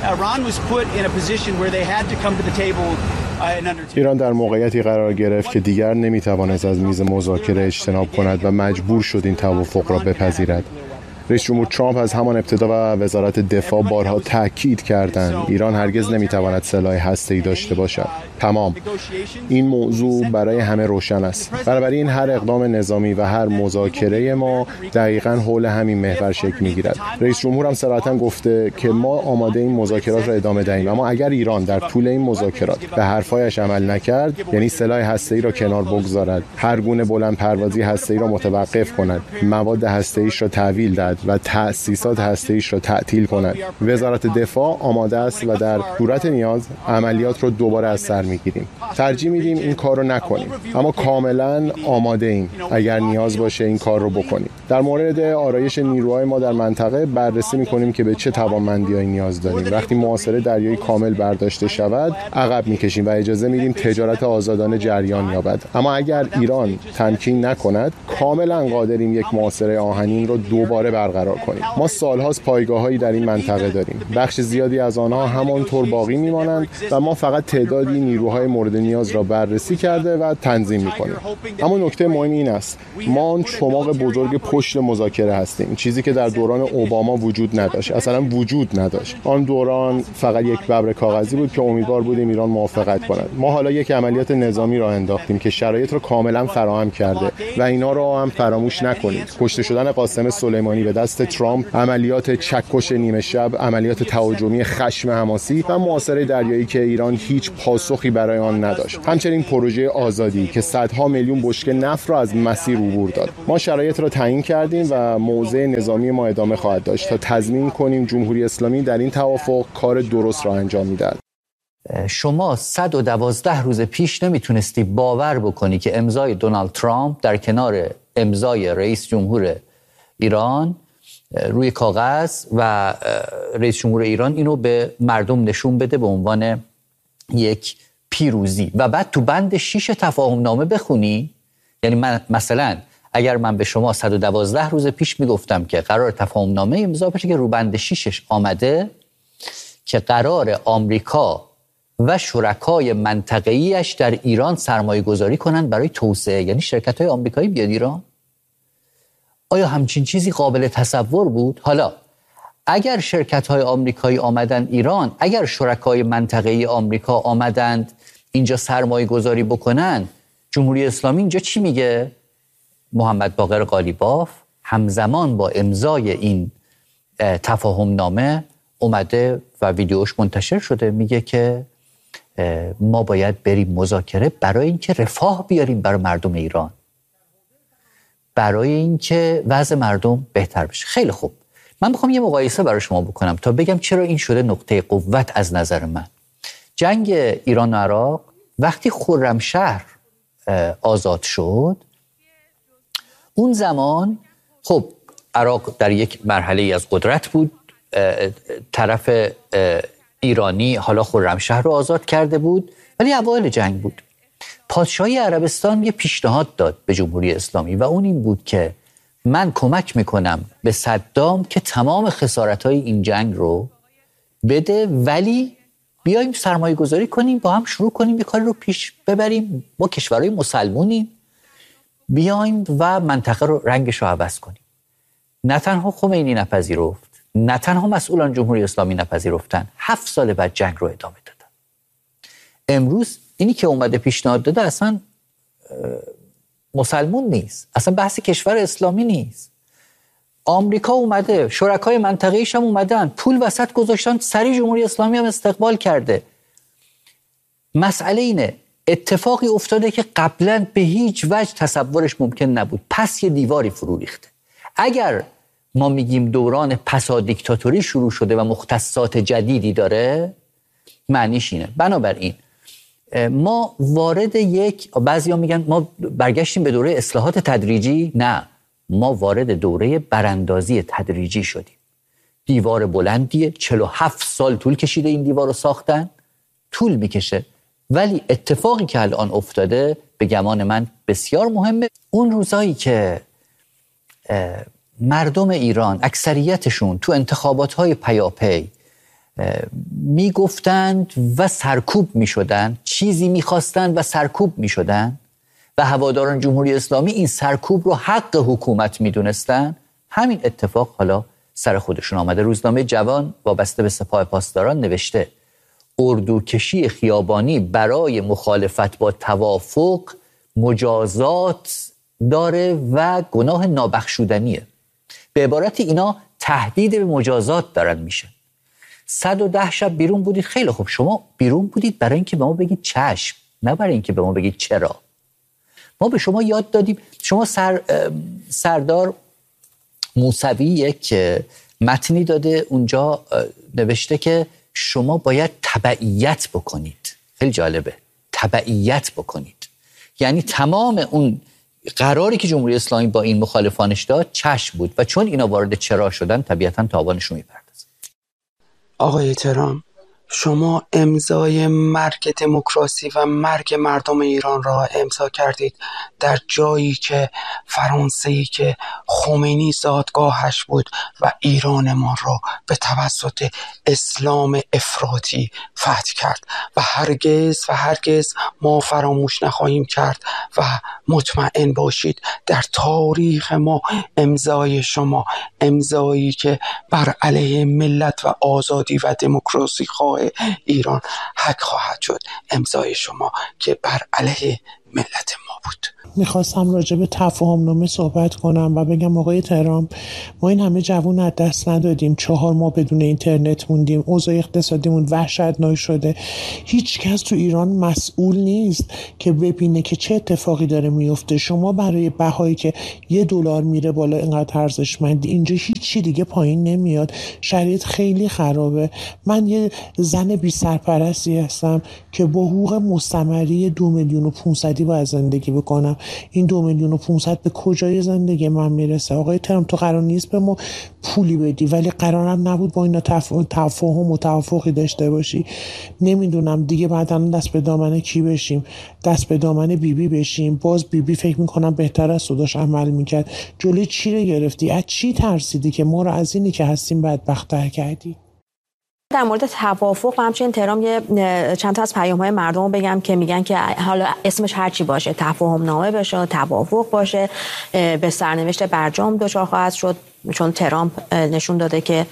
ایران در موقعیتی قرار گرفت که دیگر نمیتوانست از میز مذاکره اجتناب کند و مجبور شد این توافق را بپذیرد. رئیس جمهور ترامپ از همان ابتدا و وزارت دفاع بارها تاکید کردند ایران هرگز نمیتواند سلاح هسته‌ای داشته باشد. تمام. این موضوع برای همه روشن است. بنابراین هر اقدام نظامی و هر مذاکره ما دقیقاً حول همین محور شکل میگیرد. رئیس جمهور هم صراحتاً گفته که ما آماده این مذاکرات را ادامه دهیم، اما اگر ایران در طول این مذاکرات به حرفایش عمل نکرد، یعنی سلاح هسته‌ای را کنار بگذارد، هر گونه بلند پروازی هسته‌ای را متوقف کند، مواد هسته‌ایش را تحویل دهد و تأسیسات هسته‌ایش را تعطیل کند، وزارت دفاع آماده است و در صورت نیاز عملیات را دوباره از سر میگیریم. ترجیح میدیم این کار رو نکنیم، اما کاملا آماده ایم اگر نیاز باشه این کار رو بکنیم. در مورد آرایش نیروهای ما در منطقه بررسی میکنیم که به چه توانمندی‌هایی نیاز داریم. وقتی محاصره دریایی کامل برداشته شود عقب میکشیم و اجازه میدیم تجارت آزادانه جریان یابد. اما اگر ایران تمکین نکند کاملا قادریم یک محاصره آهنین رو دوباره برقرار کنیم. ما سالهاست پایگاه‌هایی در این منطقه داریم. بخش زیادی از آنها همانطور باقی میمانند و ما فقط تعدادی نیروهای مورد نیاز را بررسی کرده و تنظیم می‌کنیم. اما نکته مهم این است ما چماق بزرگ پشت مذاکره هستیم، چیزی که در دوران اوباما وجود نداشت. اصلا وجود نداشت. آن دوران فقط یک ببر کاغذی بود که امیدوار بودیم ایران موافقت کند. ما حالا یک عملیات نظامی را انداختیم که شرایط را کاملا فراهم کرده و اینا را هم فراموش نکنید. کشته شدن قاسم سلیمانی به دست ترامپ، عملیات چکش نیمه شب، عملیات تهاجمی خشم حماسی و محاصره دریایی که ایران هیچ پاسخی برای آن نداشت. همچنین پروژه آزادی که صدها میلیون بشکه نفت را از مسیر عبور داد. ما شرایط را تعیین کردیم و موضع نظامی ما ادامه خواهد داشت تا تضمین کنیم جمهوری اسلامی در این توافق کار درست را انجام می‌دهد. شما 112 روز پیش نمیتونستی باور بکنی که امضای دونالد ترامپ در کنار امضای رئیس جمهور ایران روی کاغذ و رئیس جمهور ایران اینو به مردم نشون بده به عنوان یک پیروزی و بعد تو بند 6 تفاهم نامه بخونی. یعنی مثلا اگر من به شما 112 روز پیش میگفتم که قرار تفاهم نامه امضا بشه که رو بند 6ش آمده که قرار آمریکا و شرکای منطقه‌ایش در ایران سرمایه گذاری کنند برای توسعه، یعنی شرکت‌های آمریکایی بیاد ایران. آیا همچین چیزی قابل تصور بود؟ حالا اگر شرکت‌های آمریکایی آمدن ایران، اگر شرکای منطقه‌ای آمریکا آمدند اینجا سرمایه گذاری بکنن، جمهوری اسلامی اینجا چی میگه؟ محمد باقر قالیباف همزمان با امضای این تفاهم نامه اومده و ویدیوش منتشر شده، میگه که ما باید بریم مذاکره برای اینکه رفاه بیاریم برای مردم ایران، برای اینکه وضع مردم بهتر بشه. خیلی خوب، من میخوام یه مقایسه برای شما بکنم تا بگم چرا این شده نقطه قوت از نظر من. جنگ ایران و عراق وقتی خرمشهر آزاد شد، اون زمان خب عراق در یک مرحله از قدرت بود، طرف ایرانی حالا خرمشهر رو آزاد کرده بود، ولی اوایل جنگ بود. پادشاهی عربستان یه پیشنهاد داد به جمهوری اسلامی و اون این بود که من کمک میکنم به صدام که تمام خسارت‌های این جنگ رو بده، ولی بیایم سرمایه گذاری کنیم، با هم شروع کنیم یه کاری رو پیش ببریم، ما کشورهای مسلمونیم، بیایم و منطقه رو رنگش رو عوض کنیم. نه تنها خمینی نپذیرفت، نه تنها مسئولان جمهوری اسلامی نپذیرفتن، 7 سال بعد جنگ رو ادامه دادن. امروز اینی که اومده پیشنهاد داده اصلا مسلمون نیست، اصلا بحث کشور اسلامی نیست. آمریکا اومده، شرکای منطقه‌ایش هم اومدن، پول وسط گذاشتن، سری جمهوری اسلامی هم استقبال کرده. مسئله اینه اتفاقی افتاده که قبلا به هیچ وجه تصورش ممکن نبود، پس یه دیواری فرو ریخته. اگر ما میگیم دوران پسا دیکتاتوری شروع شده و مختصات جدیدی داره، معنیش اینه. بنابراین ما وارد بعضیا میگن ما برگشتیم به دوره اصلاحات تدریجی. نه، ما وارد دوره براندازی تدریجی شدیم. دیوار بلندیه، 47 سال طول کشیده این دیوار رو ساختن، طول میکشه، ولی اتفاقی که الان افتاده به گمان من بسیار مهمه. اون روزایی که مردم ایران اکثریتشون تو انتخابات‌های پیاپی میگفتند و سرکوب میشدند، چیزی میخواستند و سرکوب میشدند و هواداران جمهوری اسلامی این سرکوب رو حق حکومت میدونستند. همین اتفاق حالا سر خودشون آمده. روزنامه جوان وابسته به سپاه پاسداران نوشته اردوکشی خیابانی برای مخالفت با توافق مجازات داره و گناه نابخشودنیه. به عبارت اینا تهدید به مجازات دارن میشه. 110 شب بیرون بودید، خیلی خوب، شما بیرون بودید برای اینکه به ما بگید چشم، نه برای اینکه به ما بگید چرا. ما به شما یاد دادیم. شما سردار موسوی یک متنی داده، اونجا نوشته که شما باید تبعیت بکنید. خیلی جالبه، تبعیت بکنید، یعنی تمام اون قراری که جمهوری اسلامی با این مخالفانش داد چشم بود و چون اینا وارد چرا شدن طبیعتاً تاوانشون میپردازه. آقای ترامپ، شما امضای مرگ دموکراسی و مرگ مردم ایران را امضا کردید در جایی که فرانسه‌ای که خمینی زادگاهش بود و ایران ما را به توسط اسلام افراطی فتح کرد و هرگز ما فراموش نخواهیم کرد و مطمئن باشید در تاریخ ما امضای شما، امضایی که بر علیه ملت و آزادی و دموکراسی خواه ایران حق خواهد شد، امضای شما که بر علیه ملت ما بود. میخواستم راجع به تفاهم نامه صحبت کنم و بگم آقای ترامپ، ما این همه جوون از دست ندادیم، 4 ماه بدون اینترنت موندیم، اوضاع اقتصادیمون وحشتناک شده. هیچ کس تو ایران مسئول نیست که ببینه که چه اتفاقی داره میفته. شما برای بهایی که $1 میره بالا اینقدر ارزشمندی، اینجا هیچی دیگه پایین نمیاد. شرایط خیلی خرابه. من یه زن بی سرپرستی هستم که با حقوق مستمری 2,500,000 باید زندگی بکنم. این 2,500,000 به کجای زندگی من میرسه؟ آقای ترامپ، تو قرار نیست به ما پولی بدی، ولی قرارم نبود با اینا تفاهم و توافقی داشته باشی. نمیدونم دیگه بعدا دست به دامن کی بشیم؟ دست به دامن بیبی بشیم؟ باز بیبی فکر میکنم بهتر از صداش عمل میکرد. جلوی چی رو گرفتی؟ از چی ترسیدی که ما رو از اینی که هستیم بدبخت‌تر کردی؟ در مورد توافق و همچنین ترامپ یه چند تا از پیام‌های مردم رو بگم که میگن که حالا اسمش هر چی باشه، تفاهم نامه باشه، توافق باشه، به سرنوشت برجام دچار خواهد شد، چون ترامپ نشون داده که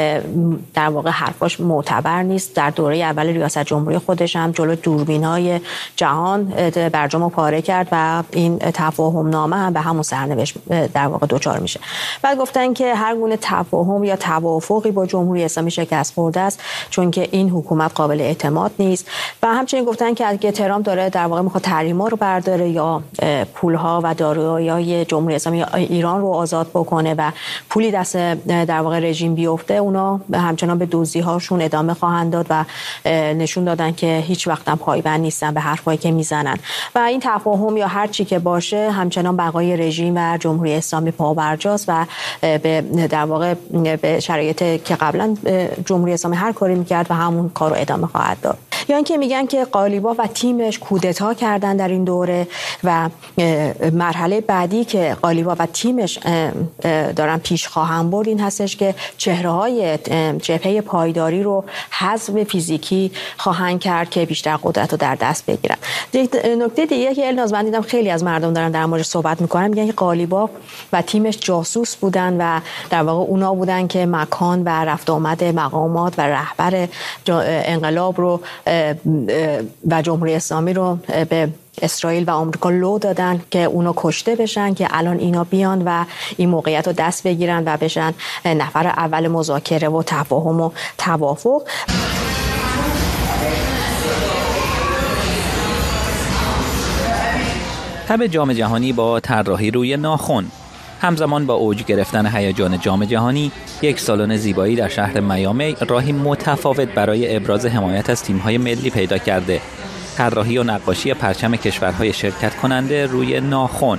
در واقع حرفاش معتبر نیست. در دوره اول ریاست جمهوری خودش هم جلو دوربین‌های جهان برجامو پاره کرد و این تفاهم نامه هم به همون سرنوشت در واقع دچار میشه. بعد گفتن که هر گونه تفاهم یا توافقی با جمهوری اسلامی شکست خورده است، چون که این حکومت قابل اعتماد نیست. و همچنین گفتن که اگه ترامپ داره در واقع میخواد تحریم‌ها رو برداره یا پول‌ها و دارایی‌های جمهوری اسلامی ایران رو آزاد بکنه و پولی دست در واقع رژیم بیفته، اونا همچنان به دزدی‌هاشون ادامه خواهند داد و نشون دادن که هیچ وقت هم پایبند نیستن به حرفایی که میزنن. و این تفاهم یا هر چی که باشه همچنان بقای رژیم و جمهوری اسلامی پابرجاست و به در واقع به شرایطی که قبلا جمهوری اسلامی هر کاری میکرد و همون کارو ادامه خواهد داد. یا اینکه میگن که قالیباف و تیمش کودتا کردن در این دوره و مرحله بعدی که قالیباف و تیمش دارن پیش خواهند برد این هستش که چهره‌های جبهه پایداری رو حذف فیزیکی خواهند کرد که بیشتر قدرت رو در دست بگیرن. نکته دیگه که الناز من دیدم خیلی از مردم دارن در موردش صحبت میکنن، میگن که قالیباف و تیمش جاسوس بودن و در واقع اونا بودن که مکان و رفت آمد مقامات و رهبر انقلاب رو و جمهوری اسلامی رو به اسرائیل و آمریکا لو دادن که اونا کشته بشن که الان اینا بیان و این موقعیت رو دست بگیرن و بشن نفر اول مذاکره و تفاهم و توافق. تب جام جهانی با طراحی روی ناخن. همزمان با اوج گرفتن هیجان جام جهانی، یک سالن زیبایی در شهر میامی راهی متفاوت برای ابراز حمایت از تیم‌های ملی پیدا کرده. طراحی و نقاشی پرچم کشورهای شرکت کننده روی ناخن.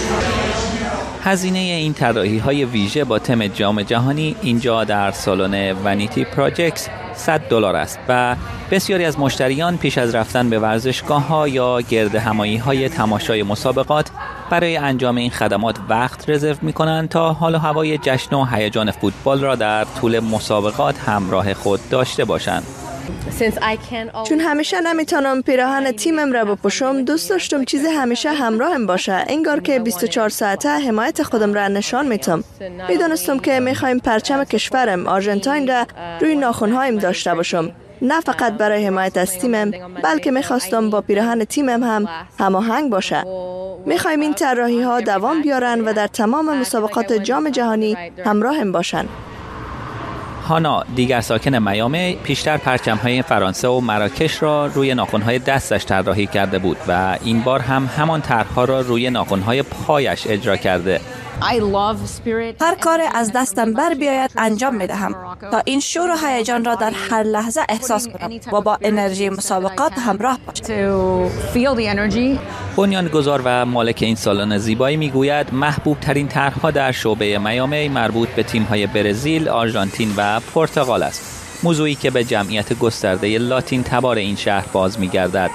هزینه این طراحی‌های ویژه با تم جام جهانی اینجا در سالن ونیتی پراجکتس $100 است و بسیاری از مشتریان پیش از رفتن به ورزشگاه‌ها یا گرد همایی‌های تماشای مسابقات برای انجام این خدمات وقت رزرو می‌کنند تا حال و هوای جشن و هیجان فوتبال را در طول مسابقات همراه خود داشته باشند. چون همیشه نمیتونم پیراهن تیمم را بپوشم، دوست داشتم چیز همیشه همراهم باشه، انگار که 24 ساعته حمایت خودم را نشان میتم. میدونستم که میخوایم پرچم کشورم آرژانتین را روی ناخنهایم داشته باشم، نه فقط برای حمایت از تیمم، بلکه میخواستم با پیراهن تیمم هم هماهنگ باشه. میخوایم این طراحی ها دوام بیارن و در تمام مسابقات جام جهانی همراهم باشن. هانا، دیگر ساکن میامی، پیشتر پرچم‌های فرانسه و مراکش را روی ناخن‌های دستش طراحی کرده بود و این بار هم همان طرح‌ها را روی ناخن‌های پایش اجرا کرده. هر کار از دستم بر بیاید انجام میدهم تا این شور و هیجان را در هر لحظه احساس کنم و با انرژی مسابقات همراه باشم. بنیانگذار و مالک این سالن زیبایی میگوید محبوب ترین طرح‌ها در شعبه میامی مربوط به تیم‌های برزیل، آرژانتین و پرتغال است. موضوعی که به جمعیت گسترده لاتین تبار این شهر باز می‌گردد.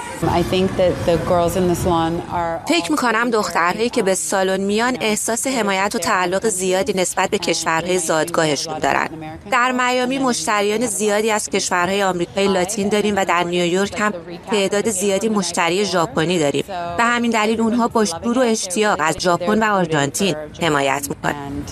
فکر می‌کنم دخترهایی که به سالن میان احساس حمایت و تعلق زیادی نسبت به کشورهای زادگاهشون دارن. در میامی مشتریان زیادی از کشورهای آمریکای لاتین داریم و در نیویورک هم تعداد زیادی مشتری ژاپنی داریم. به همین دلیل اونها با شور و اشتیاق از ژاپن و آرژانتین حمایت می‌کنند.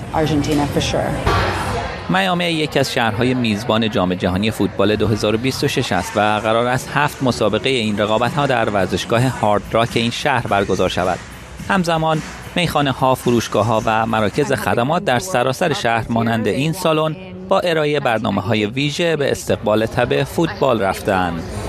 میامی یکی از شهرهای میزبان جام جهانی فوتبال 2026 است و قرار است 7 مسابقه این رقابت‌ها در ورزشگاه هارد راک این شهر برگزار شود. همزمان میخانه‌ها، فروشگاه‌ها و مراکز خدمات در سراسر شهر مانند این سالن با ارائه برنامه‌های ویژه به استقبال تب فوتبال رفتند.